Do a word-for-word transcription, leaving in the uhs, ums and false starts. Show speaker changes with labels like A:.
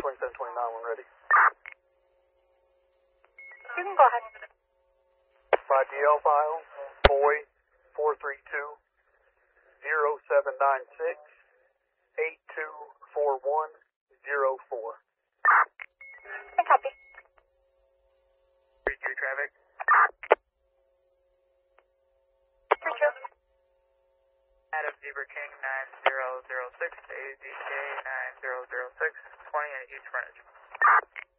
A: twenty-seven twenty-nine when ready.
B: You can go ahead.
A: My D L file, boy four three two, zero seven nine six, eight two four one, zero four.
B: I copy.
A: three two traffic.
B: three two.
C: Adam Zebra King nine zero zero six, A Z K nine zero zero six, twenty at East Frontage.